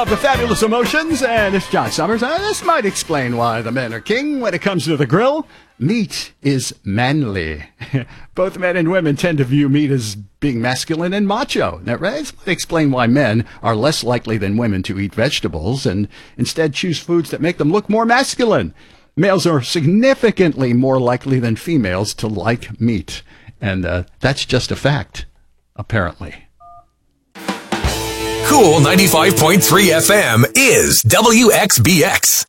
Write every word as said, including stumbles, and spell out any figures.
the fabulous emotions, and it's John Summers. Uh, this might explain why the men are king when it comes to the grill. Meat is manly. Both men and women tend to view meat as being masculine and macho. That right? This might explain why men are less likely than women to eat vegetables and instead choose foods that make them look more masculine. Males are significantly more likely than females to like meat. And uh, that's just a fact, apparently. Cool ninety-five point three F M is W X B X.